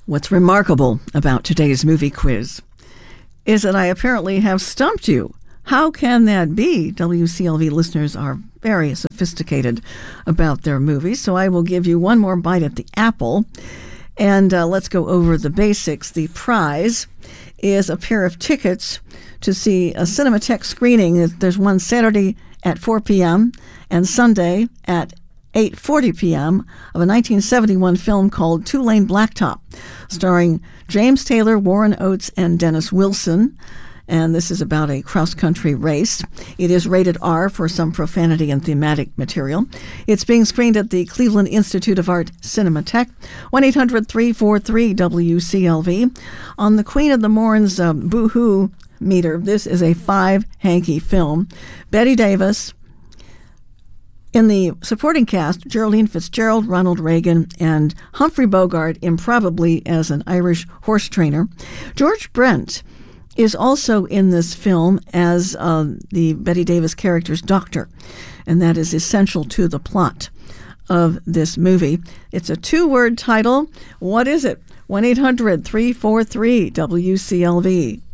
What's remarkable about today's movie quiz is that I apparently have stumped you. How can that be? WCLV listeners are very sophisticated about their movies, so I will give you one more bite at the apple. And let's go over the basics. The prize is a pair of tickets to see a Cinematheque screening. There's one Saturday at 4 p.m. and Sunday at 8:40 p.m. of a 1971 film called Two-Lane Blacktop, starring James Taylor, Warren Oates, and Dennis Wilson. And this is about a cross-country race. It is rated R for some profanity and thematic material. It's being screened at the Cleveland Institute of Art Cinematheque, 1-800-343-WCLV. On the Queen of the Morn's Boo-Hoo meter, this is a 5-hanky film. Bette Davis. In the supporting cast, Geraldine Fitzgerald, Ronald Reagan, and Humphrey Bogart, improbably as an Irish horse trainer. George Brent is also in this film as the Bette Davis character's doctor, and that is essential to the plot of this movie. It's a 2-word title. What is it? 1-800-343-WCLV.